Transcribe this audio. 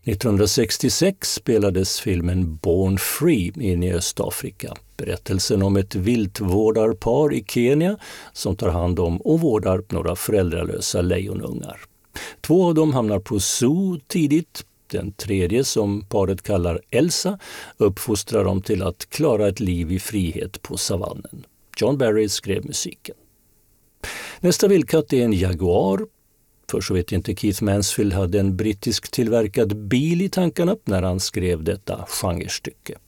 1966 spelades filmen Born Free in i Östafrika. Berättelsen om ett viltvårdarpar i Kenya som tar hand om och vårdar några föräldralösa lejonungar. 2 av dem hamnar på zoo tidigt. Den tredje, som paret kallar Elsa, uppfostrar dem till att klara ett liv i frihet på savannen. John Barry skrev musiken. Nästa vildkatt är en jaguar. För så vet inte Keith Mansfield hade en brittisk tillverkad bil i tankarna när han skrev detta genrestycke.